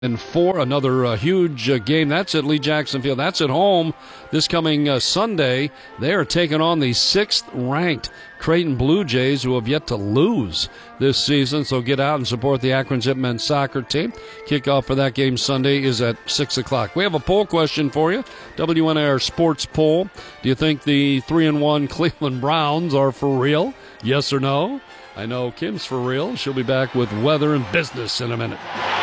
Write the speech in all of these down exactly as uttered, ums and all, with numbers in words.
And for another uh, huge uh, game. That's at Lee Jackson Field. That's at home this coming uh, Sunday. They are taking on the sixth-ranked Creighton Blue Jays, who have yet to lose this season. So get out and support the Akron Zip men's soccer team. Kickoff for that game Sunday is at six o'clock. We have a poll question for you. W N A R Sports Poll. Do you think the three and one Cleveland Browns are for real? Yes or no? I know Kim's for real. She'll be back with weather and business in a minute.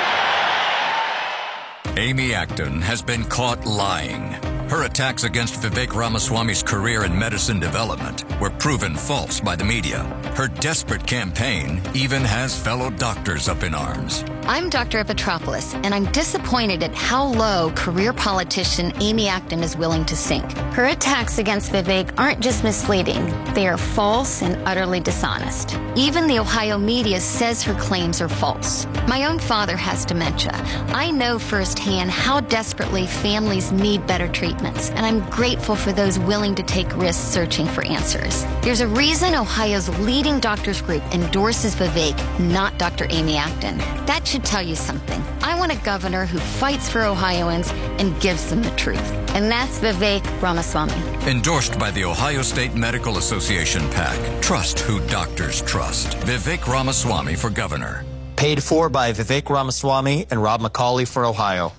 Amy Acton has been caught lying. Her attacks against Vivek Ramaswamy's career in medicine development were proven false by the media. Her desperate campaign even has fellow doctors up in arms. I'm Doctor Epitropoulos, and I'm disappointed at how low career politician Amy Acton is willing to sink. Her attacks against Vivek aren't just misleading. They are false and utterly dishonest. Even the Ohio media says her claims are false. My own father has dementia. I know firsthand how desperately families need better treatments, and I'm grateful for those willing to take risks searching for answers. There's a reason Ohio's leading doctors group endorses Vivek, not Doctor Amy Acton. That should tell you something. I want a governor who fights for Ohioans and gives them the truth. And that's Vivek Ramaswamy. Endorsed by the Ohio State Medical Association PAC. Trust who doctors trust. Vivek Ramaswamy for governor. Paid for by Vivek Ramaswamy and Rob McCauley for Ohio.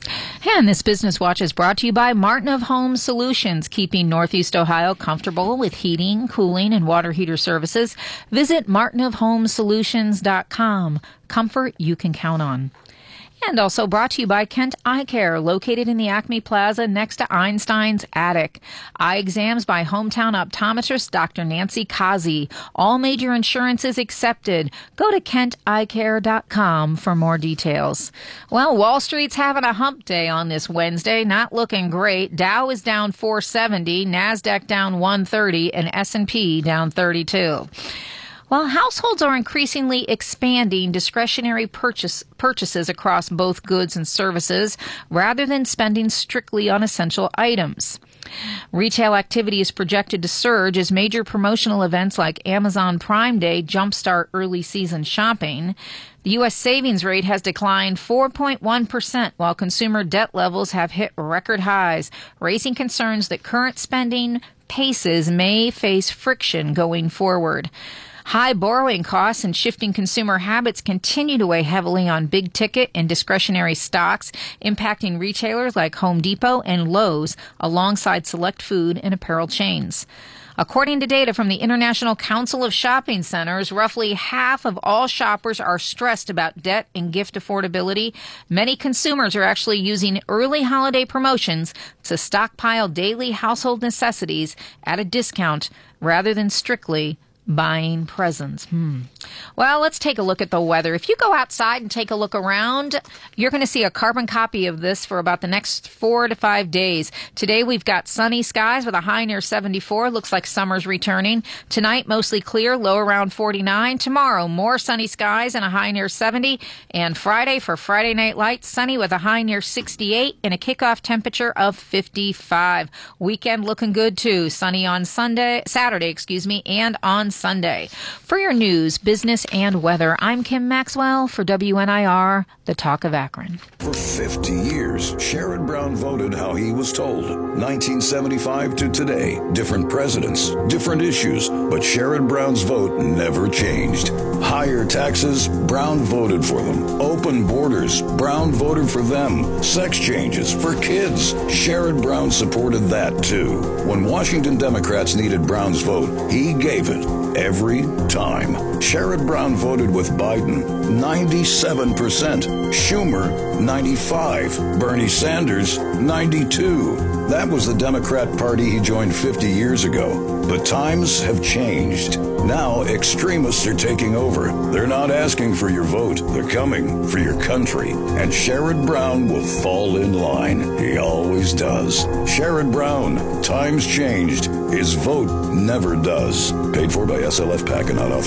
And this Business Watch is brought to you by Martin of Home Solutions, keeping Northeast Ohio comfortable with heating, cooling, and water heater services. Visit martin of home solutions dot com. Comfort you can count on. And also brought to you by Kent Eye Care, located in the Acme Plaza next to Einstein's Attic. Eye exams by hometown optometrist Doctor Nancy Kazi. All major insurances accepted. Go to kent eye care dot com for more details. Well, Wall Street's having a hump day on this Wednesday. Not looking great. Dow is down four seventy, NASDAQ down one thirty, and S and P down thirty-two. While households are increasingly expanding discretionary purchase, purchases across both goods and services rather than spending strictly on essential items. Retail activity is projected to surge as major promotional events like Amazon Prime Day jumpstart early season shopping. The U S savings rate has declined four point one percent, while consumer debt levels have hit record highs, raising concerns that current spending paces may face friction going forward. High borrowing costs and shifting consumer habits continue to weigh heavily on big-ticket and discretionary stocks, impacting retailers like Home Depot and Lowe's, alongside select food and apparel chains. According to data from the International Council of Shopping Centers, roughly half of all shoppers are stressed about debt and gift affordability. Many consumers are actually using early holiday promotions to stockpile daily household necessities at a discount rather than strictly buying presents. Hmm. Well, let's take a look at the weather. If you go outside and take a look around, you're going to see a carbon copy of this for about the next four to five days. Today, we've got sunny skies with a high near seventy-four. Looks like summer's returning. Tonight, mostly clear, low around forty-nine. Tomorrow, more sunny skies and a high near seventy. And Friday, for Friday Night Lights, sunny with a high near sixty-eight and a kickoff temperature of fifty-five. Weekend looking good, too. Sunny on Sunday, Saturday, excuse me, and on Sunday. For your news, business, and weather, I'm Kim Maxwell for W N I R, the Talk of Akron. For fifty years, Sherrod Brown voted how he was told. nineteen seventy-five to today, different presidents, different issues, but Sherrod Brown's vote never changed. Higher taxes, Brown voted for them. Open borders, Brown voted for them. Sex changes for kids, Sherrod Brown supported that too. When Washington Democrats needed Brown's vote, he gave it. Every time. Sherrod Brown voted with Biden, ninety-seven percent. Schumer, ninety-five. Bernie Sanders, ninety-two. That was the Democrat Party he joined fifty years ago. But times have changed. Now extremists are taking over. They're not asking for your vote. They're coming for your country. And Sherrod Brown will fall in line. He always does. Sherrod Brown. Times changed. His vote never does. Paid for by S L F PAC and not authorized by any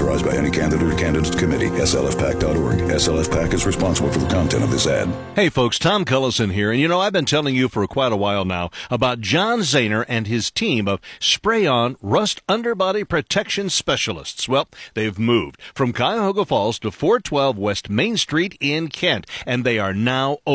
County Candidate or Candidates Committee, S L F PAC dot org. S L F PAC is responsible for the content of this ad. Hey folks, Tom Cullison here, and you know, I've been telling you for quite a while now about John Zahner and his team of spray-on rust underbody protection specialists. Well, they've moved from Cuyahoga Falls to four twelve West Main Street in Kent, and they are now